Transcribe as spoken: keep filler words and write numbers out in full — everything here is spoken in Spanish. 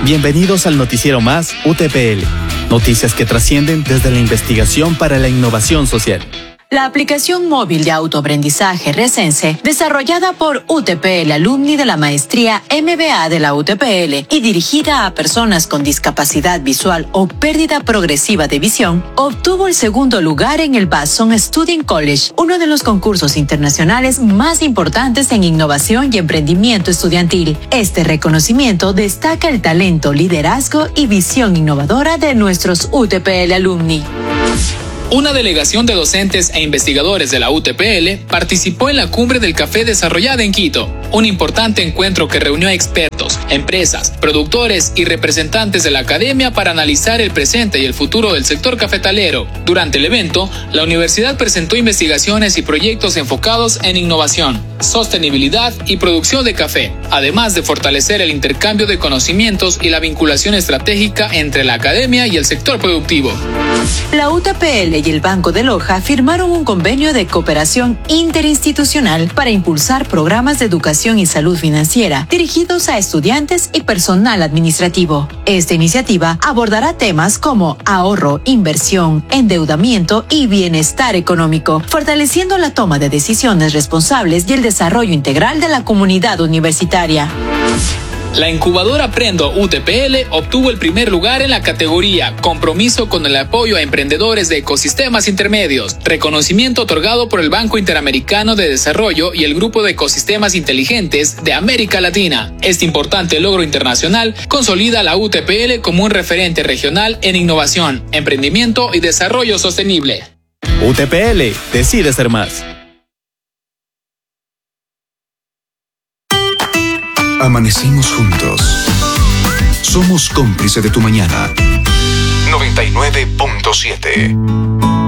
Bienvenidos al noticiero más U T P L. Noticias que trascienden desde la investigación para la innovación social. La aplicación móvil de autoaprendizaje Resense, desarrollada por U T P L alumni de la maestría M B A de la U T P L y dirigida a personas con discapacidad visual o pérdida progresiva de visión, obtuvo el segundo lugar en el Basson Student College, uno de los concursos internacionales más importantes en innovación y emprendimiento estudiantil. Este reconocimiento destaca el talento, liderazgo y visión innovadora de nuestros U T P L alumni. Una delegación de docentes e investigadores de la U T P L participó en la Cumbre del Café desarrollada en Quito, un importante encuentro que reunió a expertos, empresas, productores y representantes de la academia para analizar el presente y el futuro del sector cafetalero. Durante el evento, la universidad presentó investigaciones y proyectos enfocados en innovación, sostenibilidad y producción de café, además de fortalecer el intercambio de conocimientos y la vinculación estratégica entre la academia y el sector productivo. La U T P L y el Banco de Loja firmaron un convenio de cooperación interinstitucional para impulsar programas de educación y salud financiera dirigidos a estudiantes y personal administrativo. Esta iniciativa abordará temas como ahorro, inversión, endeudamiento y bienestar económico, fortaleciendo la toma de decisiones responsables y el desarrollo integral de la comunidad universitaria. La incubadora Aprendo U T P L obtuvo el primer lugar en la categoría Compromiso con el apoyo a emprendedores de ecosistemas intermedios, reconocimiento otorgado por el Banco Interamericano de Desarrollo y el Grupo de Ecosistemas Inteligentes de América Latina. Este importante logro internacional consolida a la U T P L como un referente regional en innovación, emprendimiento y desarrollo sostenible. U T P L decide ser más. Amanecimos juntos. Somos cómplice de tu mañana. noventa y nueve punto siete